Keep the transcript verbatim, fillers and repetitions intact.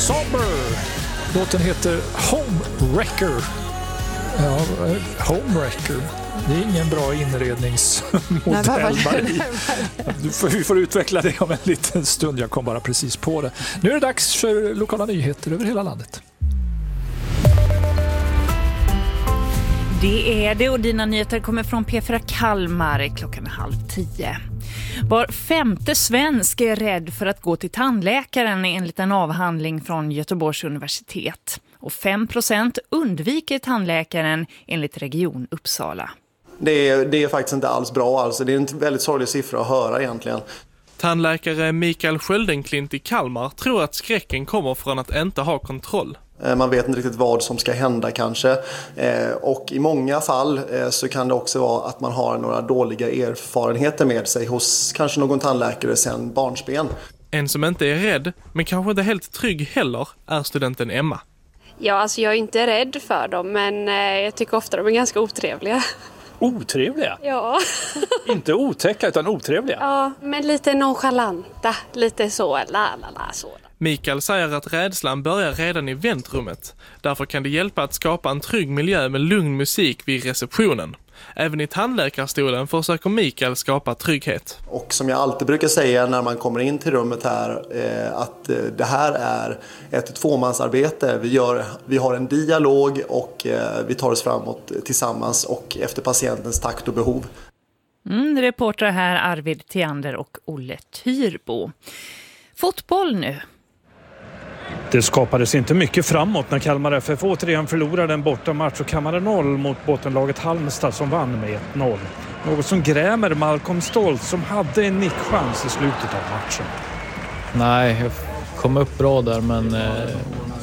Somber. Låten heter Homewrecker. Ja, Homewrecker. Det är ingen bra inredningsmodell. Du får, vi får utveckla det om en liten stund. Jag kom bara precis på det. Nu är det dags för lokala nyheter över hela landet. Det är det, och dina nyheter kommer från P fyra Kalmar klockan halv tio. Var femte svensk är rädd för att gå till tandläkaren enligt en avhandling från Göteborgs universitet. Och fem procent undviker tandläkaren enligt Region Uppsala. Det är, det är faktiskt inte alls bra. Alltså. Det är en väldigt sorglig siffra att höra egentligen. Tandläkare Mikael Sköldenklint i Kalmar tror att skräcken kommer från att inte ha kontroll. Man vet inte riktigt vad som ska hända kanske. Och i många fall så kan det också vara att man har några dåliga erfarenheter med sig hos kanske någon tandläkare sedan barnsben. En som inte är rädd, men kanske inte helt trygg heller, är studenten Emma. Ja, alltså jag är inte rädd för dem, men jag tycker ofta de är ganska otrevliga. Otrevliga? Ja. Inte otäcka utan otrevliga? Ja, men lite nonchalanta. Lite så, la la la så. Mikael säger att rädslan börjar redan i väntrummet. Därför kan det hjälpa att skapa en trygg miljö med lugn musik vid receptionen. Även i tandläkarstolen försöker Mikael skapa trygghet. Och som jag alltid brukar säga när man kommer in till rummet här, eh, att eh, det här är ett tvåmansarbete. Vi, gör, vi har en dialog och eh, vi tar oss framåt tillsammans och efter patientens takt och behov. Mm, reportrar här Arvid Theander och Olle Tyrbo. Fotboll nu. Det skapades inte mycket framåt när Kalmar F F återigen förlorade en bortamatch och kammade noll mot bottenlaget Halmstad som vann med ett noll. Något som grämer Malcolm Stolt som hade en nickchans i slutet av matchen. Nej, jag kom upp bra där men eh,